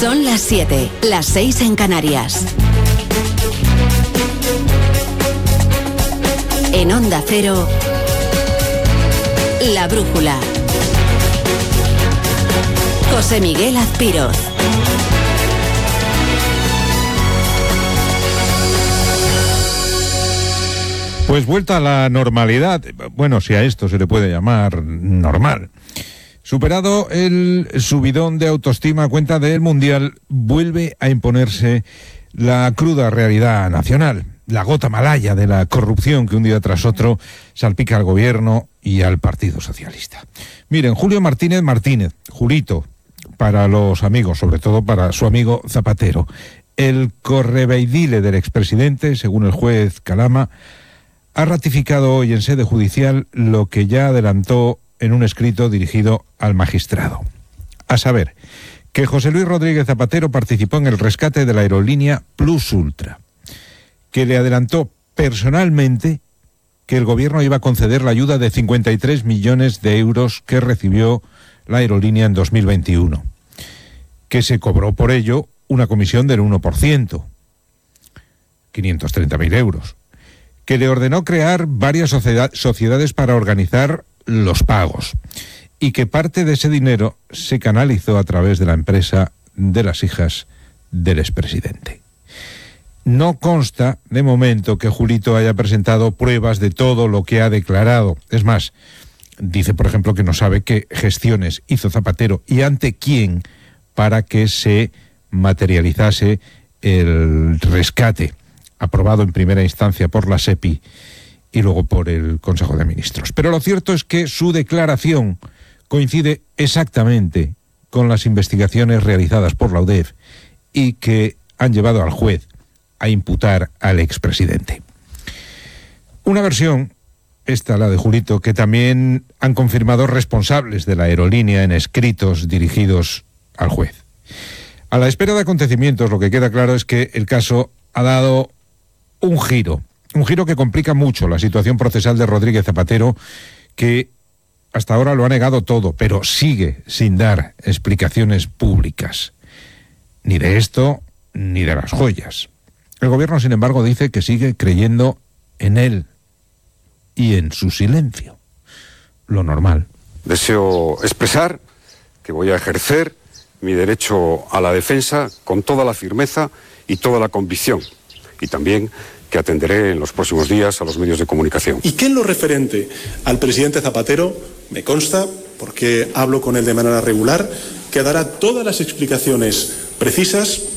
Son las 7, las 6 en Canarias. En Onda Cero, La Brújula. José Miguel Azpiroz. Pues vuelta a la normalidad, bueno, si a esto se le puede llamar normal. Superado el subidón de autoestima a cuenta del Mundial, vuelve a imponerse la cruda realidad nacional, la gota malaya de la corrupción que un día tras otro salpica al gobierno y al Partido Socialista. Miren, Julio Martínez Martínez, Julito, para los amigos, sobre todo para su amigo Zapatero, el correveidile del expresidente, según el juez Calama, ha ratificado hoy en sede judicial lo que ya adelantó en un escrito dirigido al magistrado. A saber, que José Luis Rodríguez Zapatero participó en el rescate de la aerolínea Plus Ultra, que le adelantó personalmente que el gobierno iba a conceder la ayuda de 53 millones de euros que recibió la aerolínea en 2021, que se cobró por ello una comisión del 1%, 530.000 euros, que le ordenó crear varias sociedades para organizar los pagos y que parte de ese dinero se canalizó a través de la empresa de las hijas del expresidente. No consta, de momento, que Julito haya presentado pruebas de todo lo que ha declarado. Es más, dice, por ejemplo, que no sabe qué gestiones hizo Zapatero y ante quién para que se materializase el rescate aprobado en primera instancia por la SEPI y luego por el Consejo de Ministros. Pero lo cierto es que su declaración coincide exactamente con las investigaciones realizadas por la UDEF y que han llevado al juez a imputar al expresidente. Una versión, esta la de Julito, que también han confirmado responsables de la aerolínea en escritos dirigidos al juez. A la espera de acontecimientos, lo que queda claro es que el caso ha dado un giro que complica mucho la situación procesal de Rodríguez Zapatero, que hasta ahora lo ha negado todo, pero sigue sin dar explicaciones públicas, ni de esto ni de las joyas. El gobierno, sin embargo, dice que sigue creyendo en él y en su silencio, lo normal. Deseo expresar que voy a ejercer mi derecho a la defensa con toda la firmeza y toda la convicción, y también que atenderé en los próximos días a los medios de comunicación. Y que en lo referente al presidente Zapatero, me consta, porque hablo con él de manera regular, que dará todas las explicaciones precisas